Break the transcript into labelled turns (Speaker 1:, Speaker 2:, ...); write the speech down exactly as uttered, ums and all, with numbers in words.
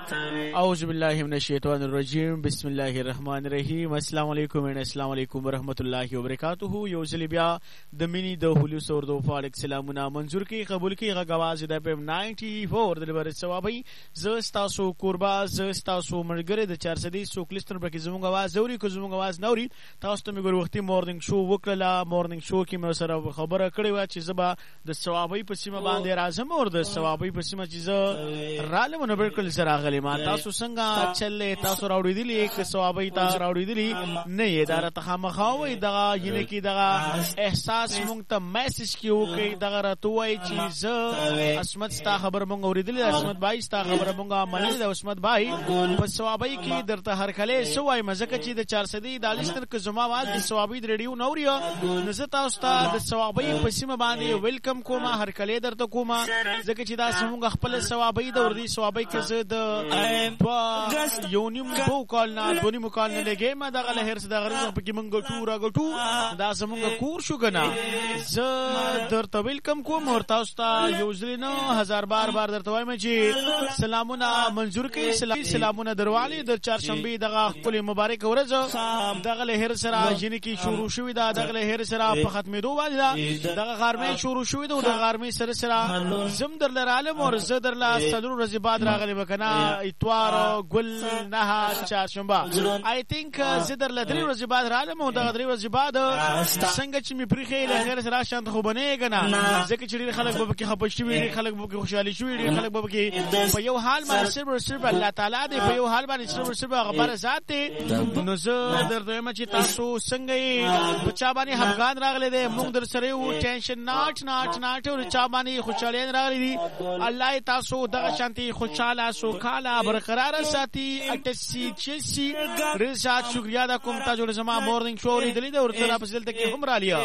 Speaker 1: اعوذ بالله من الشیطان الرجیم بسم الله الرحمن الرحیم السلام علیکم و السلام علیکم ورحمت الله وبرکاته. یو ځل بیا د مینی د هولیس اور د فالک سلامونه منظور کی قبول کی غواز د پم نائنٹی فور د لبر ثوابي زستا سو قربا زستا سو مرګره د چار سدي سو کلستر بکې زموږ आवाज زوري کو زموږ आवाज نوري. تاسو ته موږ وختي مورنینګ شو وکړه. مورنینګ شو کې مې سره خبره کړې و چې زبا د ثوابي په سیمه باندې راځم او د ثوابي په سیمه چې ز رااله مونږ بالکل سره غلي ما تاسو څنګه چلې تاسو راوړې دي لیک ثوابي تا راوړې دي نه یې دار ته خامخاوي دغه ینه کې دغه احساس مونږ ته میسج کیو کې دغه راتوي چې ز اسمت ستا خبر مونږ اوریدلې اسمت بھائی ستا خبر مونږه منل د اسمت بھائی په ثوابي کې درته هر کله سوای مزه چې د چار سدي دالستر کې زما आवाज د ثوابي ریډیو نوریا نزه تاسو ته د ثوابي په سیمه باندې ویلکم کومه هر کله درته کومه ځکه چې دا سمونږ خپل ثوابي د ور دي ثوابي کې زه د په یونیم بو کال نه دونی مکال نه لګې ما دغه لهر څخه دغه په کې مونږ ټور غټو دا زمونږ کور شو کنه زه درته ویلکم کوم او تاسو ته یو ځل نه هزار بار بار درته وایم چې سلامونه منظور کې سلامونه دروالی د چهارشنبه دغه خپل مبارک ورځ دغه لهر سره جن کې شروع شوې ده دغه لهر سره په ختمېدو باندې دغه غرمه شروع شوې ده دغه غرمه سره سره زم در لرالم او زه در لا ستلو ورځې بعد راغلی وکنه اتوار ګل نه چهارشنبه آی تھنک زه در لدري ورځې بعد رالم او دغه درې ورځې بعد څنګه چې می پرخې لهر سره شانت خو بنې کنه ځکه چې ډېر خلک به کې خپشتي وي خلک به کې خوشحالي شوي ډېر خلک به کې په یو حال باندې صرف صرف الله تعالی دې په یو حال باندې صرف صرف خبره ذات دې نو زه درته ما چې تاسو څنګه یې په چا باندې افغان راغلي دي موږ در سره یو ټینشن ناټ ناټ ناټ او چا باندې خوشحالي راغلي دي الله تاسو دغه شانتي خوشاله سوکاله برقرار ساتي اٹسی چسی رسات شکریہ دا کوم تاسو زما مورنینګ شو لري دلی دا ورته په دلته کې هم را لیا